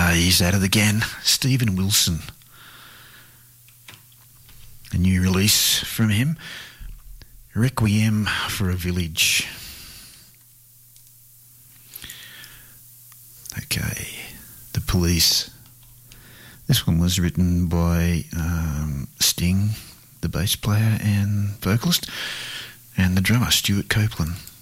He's at it again. Stephen Wilson. A new release from him. Requiem for a Village. Okay, The Police. This one was written by Sting, the bass player and vocalist, and the drummer, Stuart Copeland.